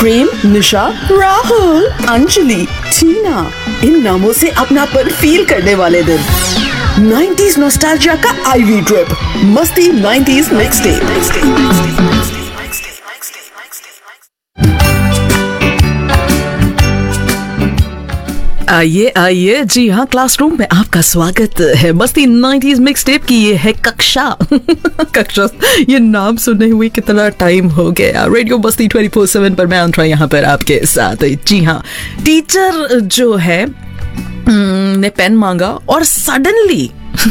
प्रेम, निशा, राहुल, अंजलि, टीना, इन नामों से अपनापन फील करने वाले दिन। 90s नॉस्टैल्जिया का आईवी ट्रिप, मस्ती 90s मिक्सटेप। आइए आइए, जी हाँ, क्लासरूम में आपका स्वागत है। मस्ती 90s मिक्सटेप की ये है कक्षा। कक्षा, ये नाम सुने हुए कितना टाइम हो गया। रेडियो मस्ती 24/7 पर मैं अंतरा यहाँ पर आपके साथ। जी हाँ, टीचर जो है ने पेन मांगा और सडनली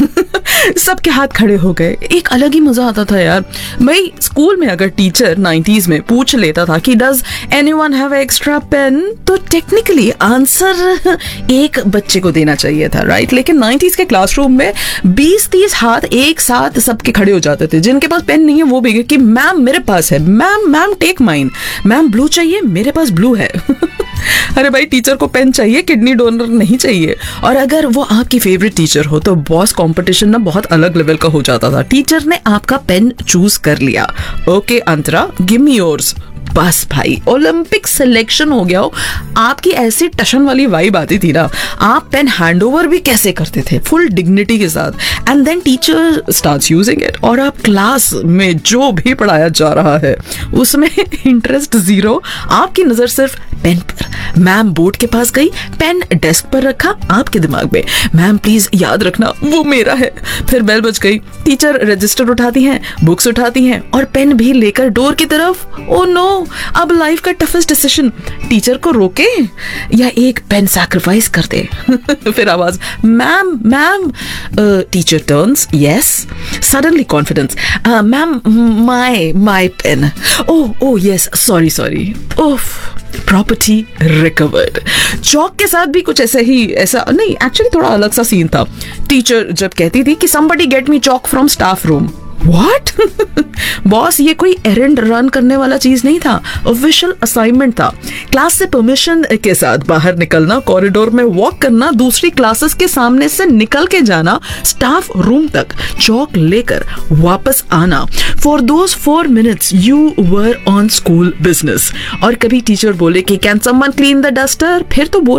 सबके हाथ खड़े हो गए। एक अलग ही मजा आता था यार। भाई स्कूल में अगर टीचर 90s में पूछ लेता था कि does anyone have extra pen, तो टेक्निकली आंसर एक बच्चे को देना चाहिए था, राइट। लेकिन 90s के क्लासरूम में 20-30 हाथ एक साथ सबके खड़े हो जाते थे। जिनके पास पेन नहीं है वो भी कि मैम मेरे पास है, ma'am take mine, ma'am blue चाहिए, मेरे पास ब्लू है। अरे भाई, टीचर को पेन चाहिए, किडनी डोनर नहीं चाहिए। और अगर वो आपकी फेवरेट टीचर हो तो बॉस कंपटीशन ना बहुत अलग लेवल का हो जाता था। टीचर ने आपका पेन चूज कर लिया, ओके अंतरा गिव मी योर्स, बस भाई ओलंपिक सिलेक्शन हो गया हो। आपकी ऐसी टशन वाली वाइब आती थी ना, आप पेन हैंडओवर भी कैसे करते थे फुल डिग्निटी के साथ। And then teacher starts using it और आप क्लास में जो भी पढ़ाया जा रहा है उसमें इंटरेस्ट जीरो, आपकी नजर सिर्फ पेन पर। मैम बोर्ड के पास गई, पेन डेस्क पर रखा, आपके दिमाग में मैम प्लीज याद रखना वो मेरा है। फिर बेल बज गई, टीचर रजिस्टर उठाती हैं, बुक्स उठाती हैं और पेन भी लेकर डोर की तरफ। ओ नो, अब लाइफ का टफेस्ट डिसीजन, टीचर को रोके या एक पेन सैक्रिफाइस कर दे। फिर आवाज ma'am ma'am, teacher turns, yes, suddenly confidence, ma'am my pen, oh yes, sorry, of, property recovered. चौक के साथ भी कुछ ऐसा नहीं, एक्चुअली थोड़ा अलग सा सीन था। टीचर जब कहती थी कि somebody get me chalk from staff room, What? Boss, ये कोई एरेंड रन करने वाला चीज नहीं था, ऑफिशियल असाइनमेंट था। क्लास से परमिशन के साथ बाहर निकलना, कॉरिडोर में वॉक करना, दूसरी क्लासेस के सामने से निकल के जाना, स्टाफ रूम तक चौक लेकर वापस आना। For those 4 minutes you were on school business. और कभी टीचर बोले कि can someone clean the duster, फिर तो